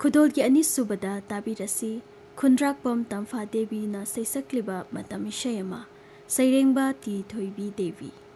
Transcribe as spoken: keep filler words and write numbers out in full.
खुदोल की अनिसुबदा ताबिरसी खुंद्राकपम तंफा देवी ना सैसक्लिबा मतम इशयमा सैरेंबा ती थोइबी देवी।